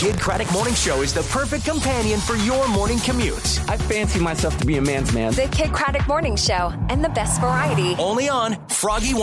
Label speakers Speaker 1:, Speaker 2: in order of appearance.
Speaker 1: Kid Craddock Morning Show is the perfect companion for your morning commute.
Speaker 2: I fancy myself to be a man's man.
Speaker 3: The Kid Craddock Morning Show and the best variety.
Speaker 1: Only on Froggy